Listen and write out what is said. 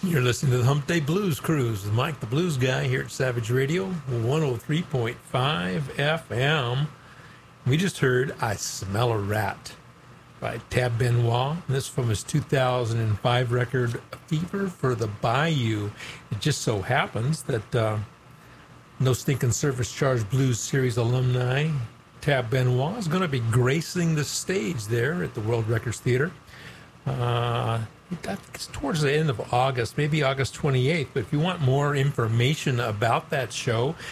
You're listening to the Hump Day Blues Cruise with Mike the Blues Guy here at Savage Radio, 103.5 FM. We just heard I Smell a Rat by Tab Benoit. This from his 2005 record, Fever for the Bayou. It just so happens that No Stinking Service Charge Blues Series alumni Tab Benoit is going to be gracing the stage there at the World Records Theater. I think it's towards the end of August, maybe August 28th. But if you want more information about that show,